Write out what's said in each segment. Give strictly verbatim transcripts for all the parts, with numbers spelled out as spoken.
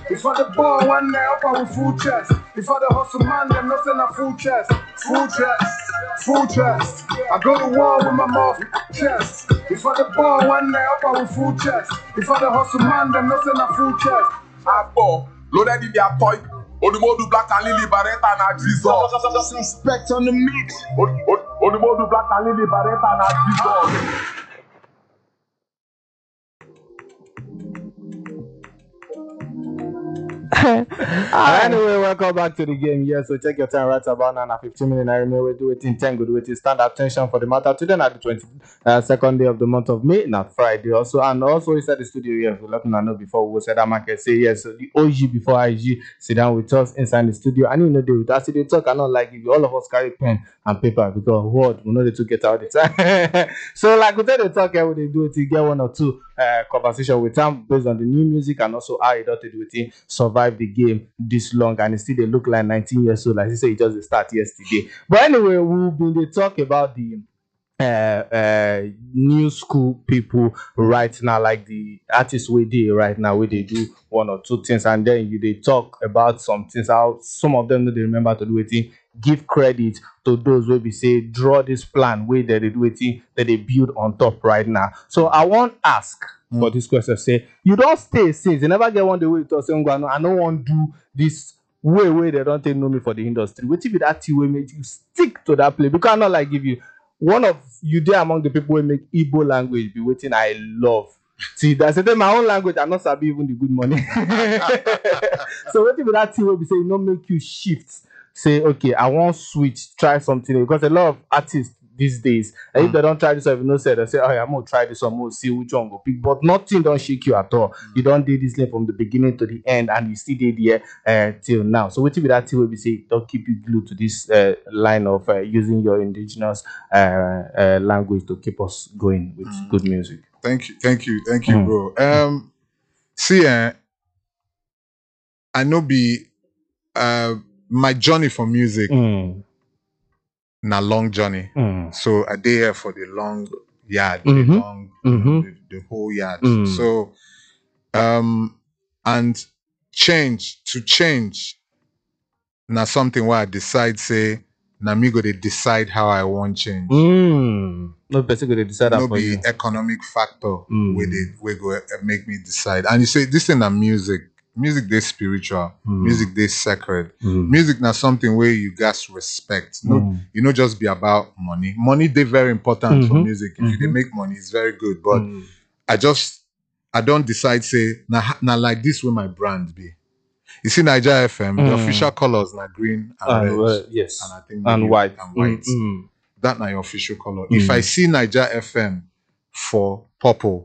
If I the ball one day up I with full chest. If I the hustle man, them not saying a full chest. Full chest, full chest. I go to war with my mouth chest. If I the ball one day up I with full chest. If I the hustle man, them not saying a full chest. Apple, loaded in their toy. Onimodu Black and Lily Barretta na Jesus. Suspect on the mix. Onimodu Black and Lily Barretta na Jesus. Anyway, welcome back to the game. Yes, so check your time right about now. fifteen minutes. I remember we do it in ten good. Waiting stand attention for the matter today. Now the twenty-second day of the month of May, not Friday. Also, and also inside the studio here, we're letting know before we said that market say yes. So the O G before I G sit down with us inside the studio. And you know they with us. They talk. I not like if all of us carry pen and paper because word we know they to get out the time. So like we tell they talk, how they do it to get one or two uh, conversation with them based on the new music and also how it does it with him survive the game this long and still they look like nineteen years old. Like I say, it just start yesterday. But anyway, we've been they talk about the uh, uh, new school people right now, like the artists we do right now, where they do one or two things, and then you they talk about some things. How some of them they remember to do it. Give credit to those where we say draw this plan where they do it that they build on top right now. So I want ask. Mm. For this question, say you don't stay since you never get one day way to say I don't want to do this way way they don't take know me for the industry. What if that way make you stick to that play? Because I not like give you one of you there among the people who make Igbo language be waiting. I love. See, that's it. My own language, I'm not sabi even the good money. So what if that way we say you not make you shift? Say okay, I want switch, try something because a lot of artists these days, and mm. if they don't try this, or if you know said, they say, oh, yeah, I'm gonna try this, I'm gonna see which one go pick. But nothing don't shake you at all. Mm. You don't do this from the beginning to the end, and you still did here uh, till now. So, what if that till we say don't keep you glued to this uh, line of uh, using your indigenous uh, uh, language to keep us going with mm. good music? Thank you, thank you, thank you, mm. bro. Um, see, uh, I know be uh my journey for music. Mm. Na long journey, mm. so I day here for the long yard, mm-hmm. the long, mm-hmm. the, the whole yard. Mm. So, um, and change to change. Now something where I decide say, na me go to decide how I want change. Mm. No person go to decide that no for be you. Economic factor mm. where they where go make me decide. And you say this thing na music. Music they spiritual, mm. music they sacred. Mm. Music now something where you guys respect. No, mm. you know just be about money. Money they very important mm-hmm. for music. If mm-hmm. you they make money, it's very good. But mm. I just I don't decide say now now like this will my brand be. You see Niger F M, mm. the official colors na green and uh, red, uh, yes, and I think and white and white. Mm-hmm. That na your official color. Mm. If I see Niger F M for purple.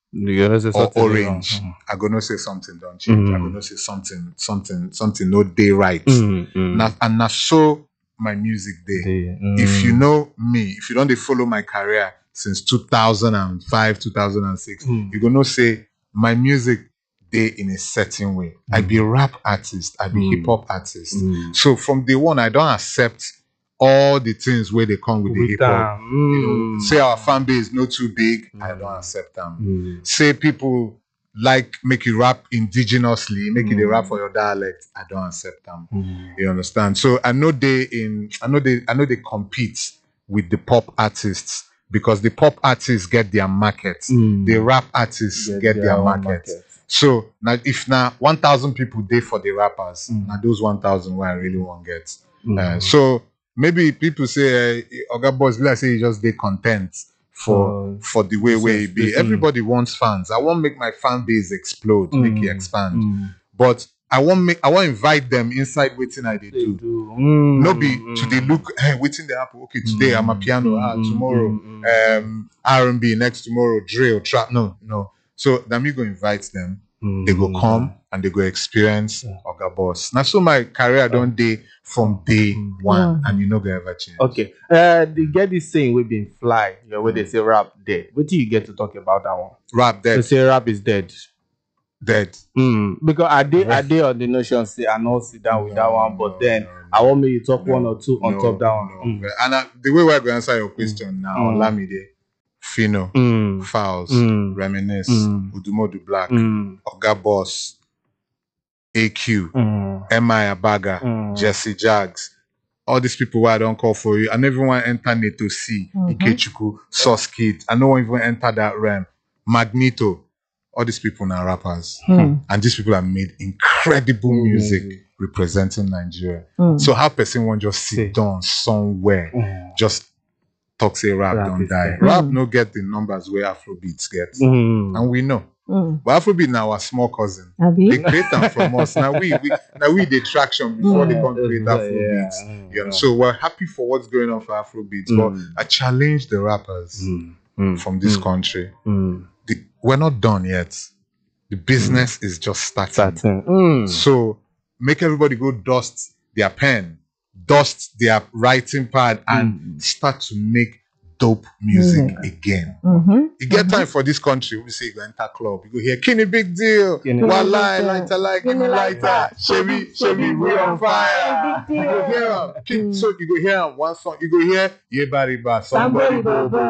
Or orange, mm-hmm. I gonna say something don't change. Mm-hmm. I gonna say something, something, something no day right. Mm-hmm. Now, and now so my music day. Mm-hmm. If you know me, if you don't they follow my career since two thousand five, two thousand six, mm-hmm. you gonna say my music day in a certain way. Mm-hmm. I be a rap artist, I be mm-hmm. hip hop artist. Mm-hmm. So from day one, I don't accept all the things where they come with, with the hip hop. Mm. You know, say our fan base not too big, mm. I don't accept them. Mm. Say people like make you rap indigenously, make mm. you rap for your dialect, I don't accept them. Mm. You understand? So I know they in I know they I know they compete with the pop artists because the pop artists get their markets, mm. the rap artists get, get their, their markets. Market. So now if now one thousand people there for the rappers, mm. now those one thousand where I really want to get. Mm. Uh, so maybe people say uh, Oga Boss, like say, just they content for uh, for the way where it be. Mm. Everybody wants fans. I won't make my fan base explode, mm. make it expand. Mm. But I won't make. I won't invite them inside waiting. I they, they do. do. Mm. No be mm. to they look hey, waiting the apple. Okay, today mm. I'm a piano. Mm. Ah, tomorrow mm. um R and B. Next tomorrow drill trap. No, no. So then me go invite them. Mm. They go come and they go experience yeah. Oga Boss. Now so my career don't day from day one, mm. and you know they ever change. Okay. Uh, they get this saying we've been fly. You know, where they say rap dead. What do you get to talk about that one? Rap dead. They say rap is dead. Dead. Mm. Because I did I did on the notion say I not sit down no, with that one, but no, then no, no. I want me to talk no, one or two on no, top that one. No. Mm. And uh, the way we're going to answer your question mm. now, mm. Olamide, Fino, mm. Fouls, mm. Reminisce, mm. Udumodu Black, mm. Oga Boss, A Q, Mm. M I Abaga, Mm. Jesse Jags, all these people who I don't call for you, and everyone enter Neto C, Mhm. Ikechuku, Sauce Kid, and no one even enter that realm. Magneto, all these people now rappers, Hmm. and these people have made incredible music Music. representing Nigeria. Hmm. So how person won't just See. sit down somewhere, Mm. just talk say rap, Rap don't is die. dead. Rap Mm. no get the numbers where Afrobeats get, Mm. and we know. Hmm. But Afrobeat now our small cousin. Abi? They create them from us. Now we, we now we the traction before they Mm. come create Yeah, Afrobeats. yeah, mm, You know, yeah. so we're happy for what's going on for Afrobeats. Mm. But I challenge the rappers Mm. Mm. from this Mm. country. Mm. The, we're not done yet. The business is just starting. Starting. Mm. So make everybody go dust their pen, dust their writing pad, and Mm. start to make dope music Mm. again. Mm-hmm. You get time for this country. We say you go enter club. You go hear Kenny Big Deal. Kenny Walai, Big Deal. lighter like, give Kenny me lighter. lighter. Chevy, Chevy, we on fire. Big You go Deal. hear 'em. Keep- Mm. So you go hear 'em, one song. You go hear Yeba Riba, somebody go go.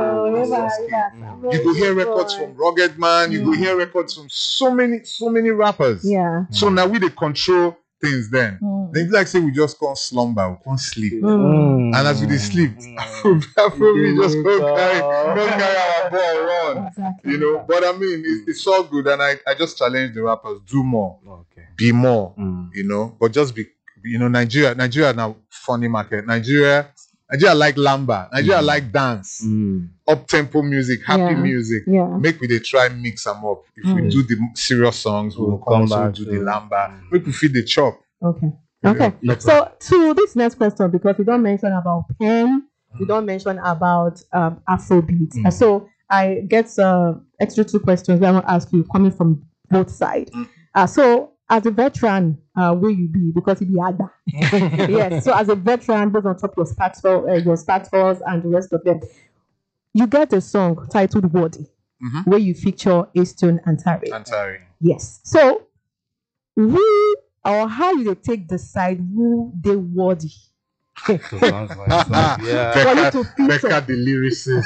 You go hear records from Rugged Man. You go hear records from so many, so many rappers. Yeah. So now we they control things. Then Mm. they be like say we just can't slumber, we can't sleep. Mm. And as we dey sleep, Afro we just go carry, go carry our ball run. Exactly. You know, but I mean, it's, it's all good, and I, I just challenge the rappers: do more, Okay. be more. Mm. You know, but just be, you know, Nigeria, Nigeria now funny market. Nigeria, Nigeria like lamba. Nigeria Mm. like dance, Mm. up tempo music, happy Yeah. music. Yeah. Make we they try mix them up. If we Mm. do the serious songs, we will We'll come come also back do to- the lamba. Mm. Make we feed the chop. Okay. you Okay. know. So to this next question, because we don't mention about pen, we don't mention about um, Afrobeat. Mm. Uh, so I get uh, extra two questions that I want to ask you, coming from both sides. Mm. Uh, so as a veteran, uh, will you be, because you be Ada? Yes. So as a veteran, based on top of your status, uh, your status and the rest of them, you get a song titled "Worthy," Mhm. where you feature Astune and Tari. Antari. Yes. So, who or how you dey take decide who they worthy So sounds like some- yeah. for you Becca, to feature? Becca the lyricist.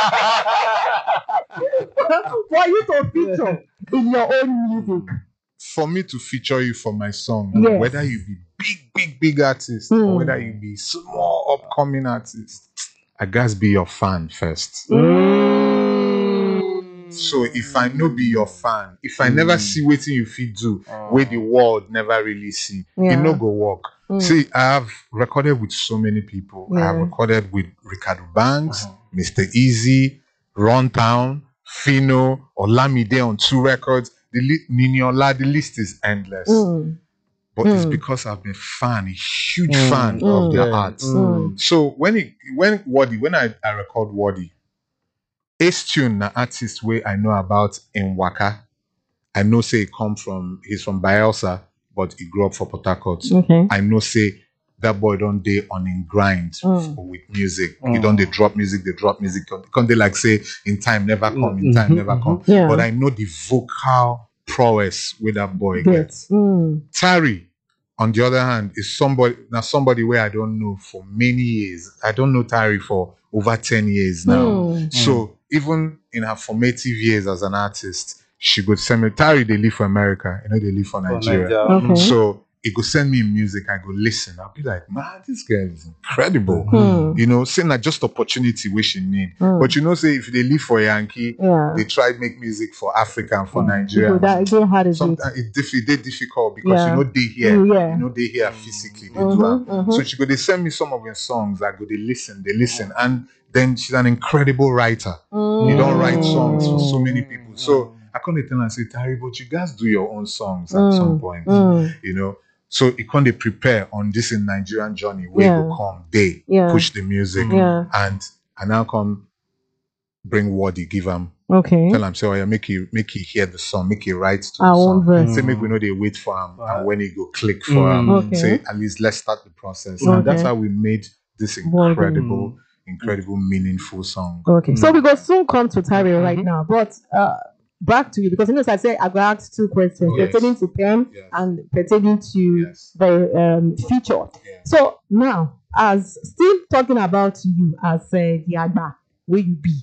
For you to feature in your own music. For me to feature you for my song, Yes. whether you be big, big, big artist, Mm. or whether you be small, upcoming artist, I guess be your fan first. So if I no be your fan, if I never see waiting you fit do, where the world never really see, Yeah. it no go work. Mm. See, I have recorded with so many people. I have Yeah. recorded with Ricardo Banks, Mister Easy, Runtown, Fino, Olamide on two records. The li- Niniola, the list is endless. Mm. But it's Mm. because I've been fan, a huge Mm. fan Mm. of their Yeah. art. Mm. So when it when Wadi, when I, I record Wadi, Ace Tune, na artist way I know about in Waka. I know say he come from he's from Bielsa, but he grew up for Port Harcourt. Okay. I know say that boy don't day on in grind Mm. with music. He Mm. don't they drop music, they drop music. Can't they like say in time never come, in time Mhm, never mhm. come. Yeah. But I know the vocal prowess with that boy Good. gets. Mm. Tari, on the other hand, is somebody now somebody where I don't know for many years. I don't know Tari for over ten years now. Mm. So even in her formative years as an artist, she could send me Tari, they live for America, you know, they live for For Nigeria. Nigeria. Okay. So it could send me music, I go listen. I'll be like, man, this girl is incredible. Mm. You know, saying that just opportunity which she need. Mm. But you know, say if they live for Yankee, Yeah. they try to make music for Africa and for Mm. Nigeria. So that again, how is it? Sometimes it's diffi- they difficult because Yeah. you know they here, Mm, yeah. you know they here physically. They do Mhm, am. mhm. So she go they send me some of her songs. I go they listen, they listen, and then she's an incredible writer. You don't write songs for so many people. So I can't tell her and say, Tari, but you guys do your own songs at Mm, some point, mm. you know. So you can't they prepare on this in Nigerian journey where Yeah. you go come, they Yeah. push the music, Yeah. and I now come bring Wadi, give him, Okay. tell him, say, oh yeah, make you make you hear the song, make you write to Our the own song. verse. Say make we know they wait for him, Right. and when he go click for him, Mm. Okay. say at least let's start the process. Okay. And that's how we made this Wonderful. incredible, incredible, meaningful song. Okay, so Mm. we go soon come to Tari Mm-hmm. right now, but uh, back to you, because you know, as I said, I got asked two questions Yes. pertaining to Pen Yes. and pertaining to Yes. the um, feature. Yes. So now, as still talking about you as uh, the Agba, where you be.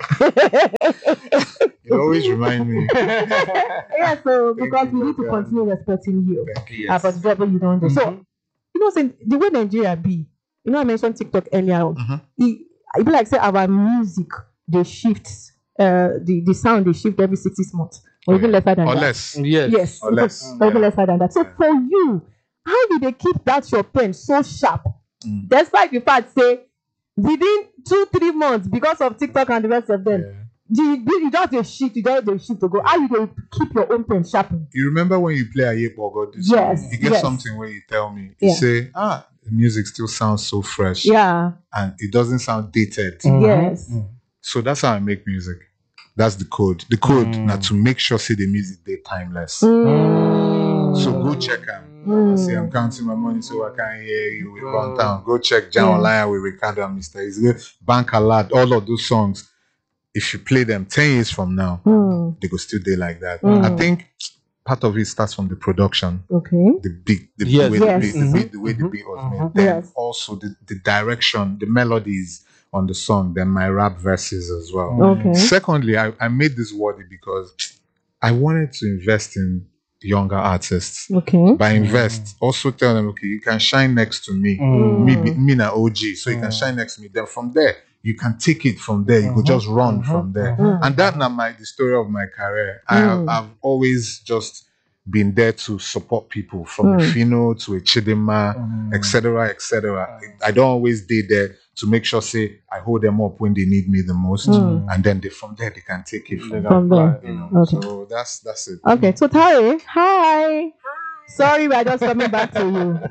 You always remind me. Yeah, so because you, we need to Morgan. continue respecting you. Thank you. Uh, but whatever you don't do. So, Mhm. you know, say, the way Nigeria be, you know, I mentioned TikTok earlier on. Mhm. It, it be like say our music, they shift, uh, the, the sound, they shift every six, six months. Or even lesser than Or that. less. Yes. Yes. Or less. Or even Yeah. lesser than that. So for you, how do they keep that your pen so sharp? Mm. Despite the fact say within two, three months, because of TikTok and the rest of them, Yeah. you, you just a shift, you just a shift to go. How you they keep your own pen sharpened? You remember when you play Aye Bogo this Yes, song? You get yes. something where you tell me, you Yeah. say, ah, the music still sounds so fresh. Yeah. And it doesn't sound dated. Mhm. Yes. Mhm. So that's how I make music. That's the code. The code Mm. now to make sure say the music they timeless. Mm. So go check them. Mm. See, I'm counting my money so I can't hear you. We run down. Go check John Yeah. Online with Ricardo and Mister Easy. Bank a lot. All of those songs. If you play them ten years from now, Mm. they go still day like that. Mm. I think part of it starts from the production, Okay. the beat, the Yes. way Yes. the beat, the, Mhm. beat, the way the Mhm. beat was Mhm. made. Then Yes. also the, the direction, the melodies on the song, then my rap verses as well. Okay. Secondly, I, I made this worthy because I wanted to invest in younger artists. Okay. By invest, also tell them, okay, you can shine next to me. Mm. Me, be- me na O G, so you can Mm. shine next to me. Then from there, you can take it from there. You go Mhm. just run Mhm. from there. Mhm. And that now my the story of my career. I have, Mm. I've always just been there to support people from Mm. a Fino to a Chidima, Mm. et cetera, et cetera. I don't always stay there to make sure say I hold them up when they need me the most, Mm. and then they, from there they can take it from, From there. you know. Okay. So that's that's it. Okay. So Tari, hi. Sorry, we are just coming back to you.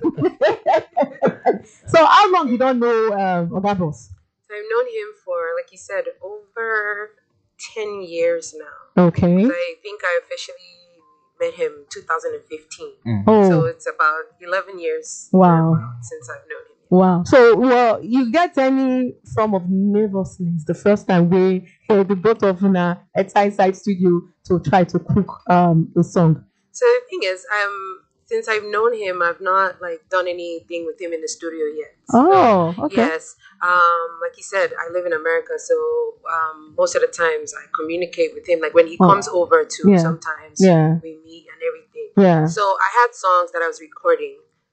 So how long you don't know um, Oga Boss? So I've known him for, like you said, over ten years now. Okay. I think I officially met him two thousand fifteen. Oh. So it's about eleven years Wow. since I've known him. Wow. So, well, you get any form of nervousness the first time we uh, the both of you now at Inside Studio to try to cook um a song? So the thing is, um, since I've known him, I've not like done anything with him in the studio yet. Oh, okay. Yes. Um, like you said, I live in America, so um, most of the times I communicate with him. Like when he Oh. comes over to, Yeah. sometimes Yeah. we meet and everything. Yeah. So I had songs that I was recording,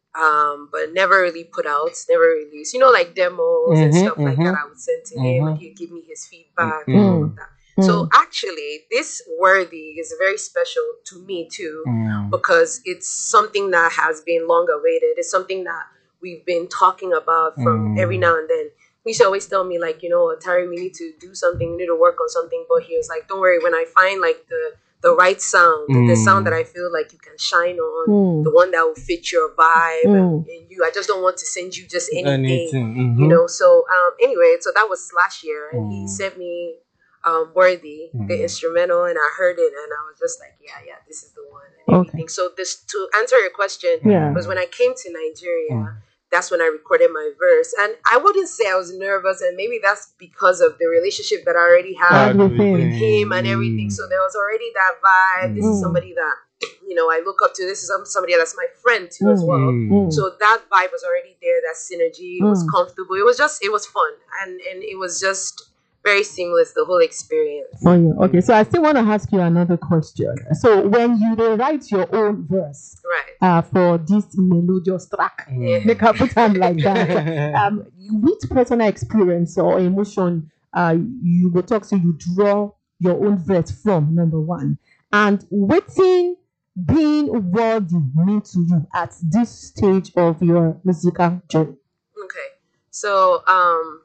um, but never really put out, never released. You know, like demos and Mhm, stuff like that. mhm. I would send to him, and Mhm. he'd give me his feedback Mm. and all of that. So Mm. actually, this Worthy is very special to me too, Mm. because it's something that has been long awaited. It's something that we've been talking about from Mm. every now and then. He used to always tell me, like, you know, Tari, we need to do something, we need to work on something. But he was like, don't worry, when I find like the the right sound, the Mm. sound that I feel like you can shine on, Mm. the one that will fit your vibe Mm. and, and you. I just don't want to send you just anything, Anything. Mhm. you know. So um, anyway, so that was last year, and he Mm. sent me um, Worthy, the Mm. instrumental, and I heard it, and I was just like, yeah, yeah, this is the one, and Okay. everything. So this to answer your question, Yeah. was when I came to Nigeria. Mm. That's when I recorded my verse, and I wouldn't say I was nervous, and maybe that's because of the relationship that I already had Had with him. with him and everything. So there was already that vibe. This is Mm. somebody that, you know, I look up to. This is some- somebody that's my friend too as well. Mm. Mm. So that vibe was already there. That synergy. It was Mm. comfortable. It was just. It was fun, and and it was just very seamless. The whole experience. Oh, yeah. Okay. So I still want to ask you another question. So when you dey write your own verse Right. uh, for this melodious track, Yeah. make I put am like that. um, with personal experience or emotion, uh, you go talk so you draw your own verse from number one, and wetin being worthy mean to you at this stage of your musical journey? Okay. So um.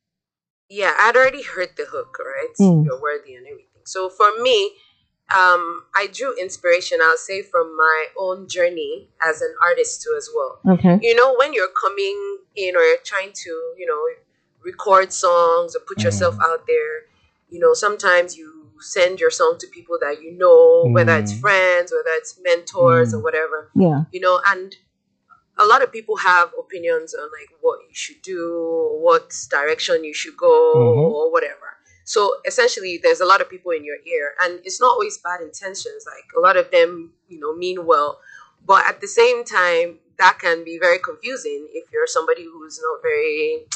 Yeah, I'd already heard the hook, right? Mm. You're worthy and everything. So for me, um, I drew inspiration, I'll say, from my own journey as an artist too as well. Okay. You know, when you're coming in or you're trying to, you know, record songs or put yourself out there, you know, sometimes you send your song to people that you know, whether it's Mm. friends, whether it's mentors or whatever, Yeah. you know, and a lot of people have opinions on like what you should do, what direction you should go, Mhm. or whatever. So essentially, there's a lot of people in your ear, and it's not always bad intentions. Like a lot of them, you know, mean well, but at the same time, that can be very confusing if you're somebody who's not very,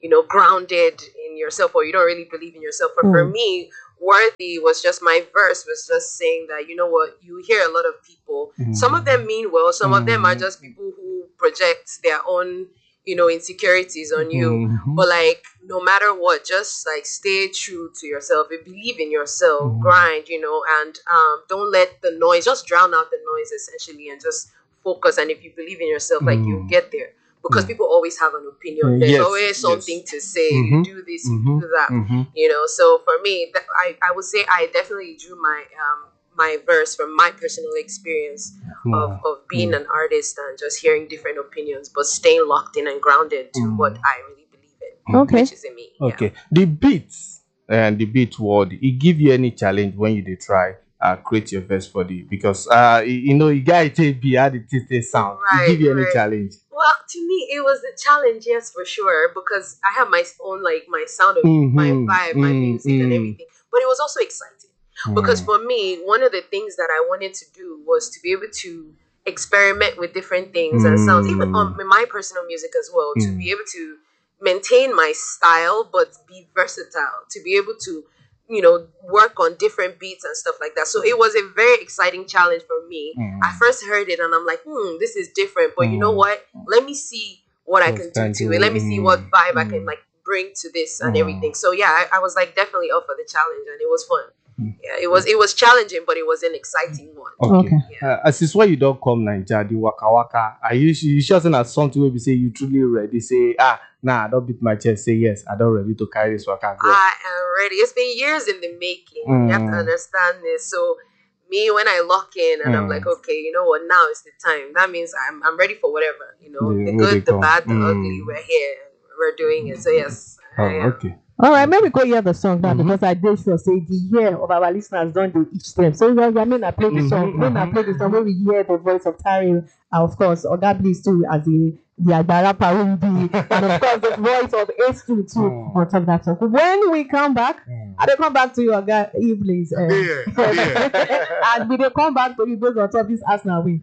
you know, grounded in yourself, or you don't really believe in yourself. But for Mm. me, Worthy was just, my verse was just saying that, you know what, you hear a lot of people, some of them mean well, some of them are just people who project their own, you know, insecurities on you. Mhm. But like, no matter what, just like stay true to yourself and believe in yourself, Mhm. grind, you know, and um, don't let the noise, just drown out the noise essentially, and just focus. And if you believe in yourself, like you Mm. get there. Because Mm. people always have an opinion. Mm, There's yes, always yes. something to say. Mhm. You do this, you Mhm. do that. Mhm. You know. So for me, that, I I would say I definitely drew my um my verse from my personal experience of, Mm. of being Mm. an artist and just hearing different opinions, but staying locked in and grounded to Mm. what I really believe in, Okay. which is in me. Yeah. Okay. The beats and the beat word, it give you any challenge when you dey try uh create your verse for the, because uh you you know you gotta take be how the thing sound. It Right, give you any right. challenge. Well, to me, it was a challenge, yes, for sure, because I have my own, like, my sound of my Mhm. vibe, my Mm, music, and mm. everything. But it was also exciting because Mm. for me, one of the things that I wanted to do was to be able to experiment with different things and sounds, even on Mm. my personal music as well, to Mm. be able to maintain my style but be versatile, to be able to, you know, work on different beats and stuff like that. So it was a very exciting challenge for me. Mm. I first heard it and I'm like, hmm, this is different. But you know Mm. what? Let me see what I What's can do can to do. it. Let me see what Mm. vibe I can Mm. like bring to this and Mm. everything. So yeah, I, I was like definitely up for the challenge and it was fun. Mm. Yeah, it was it was challenging, but it was an exciting one. Okay. Okay. Yeah. Uh, as is why you don't come Naija, the waka waka. Are you you sure saying that something where we say you truly ready? Say ah, nah, I don't beat my chest. Say yes, I don't ready to carry this waka. Go. I am ready. It's been years in the making. You have to Mm. understand this. So me, when I lock in and I'm Mm. like, okay, you know what? Now is the time. That means I'm I'm ready for whatever. You know, The- the where they good, the come. bad, the Mm. ugly. We're here. We're doing it. So yes, I Oh, am. okay. All right, maybe go hear the song now Mhm. because I did sure say the ear of our listeners don't do each them. So yeah, yeah, may I play the song. Mhm, May I mhm. play the song when we hear the voice of Tari, and of course, Oga Bliss too as the the Agbara Parundi, and of course the voice of H two too Mm. on top of that song. When we come back, Mm. I will come back to you, Oga Iblis. Uh, Yeah, yeah. and we will come back to you based on top of this Arsenal win.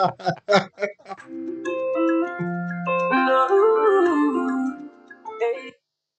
No. Hey.